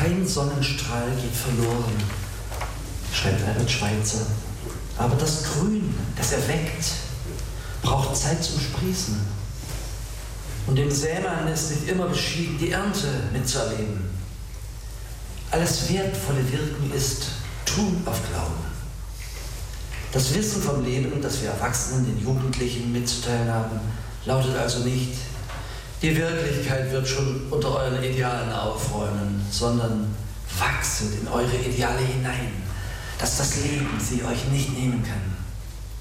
Kein Sonnenstrahl geht verloren, schreibt Albert Schweitzer. Aber das Grün, das erweckt, braucht Zeit zum Sprießen. Und dem Sämann ist nicht immer beschieden, die Ernte mitzuerleben. Alles wertvolle Wirken ist Tun auf Glauben. Das Wissen vom Leben, das wir Erwachsenen den Jugendlichen mitzuteilen haben, lautet also nicht, die Wirklichkeit wird schon unter euren Idealen aufräumen, sondern wachset in eure Ideale hinein, dass das Leben sie euch nicht nehmen kann.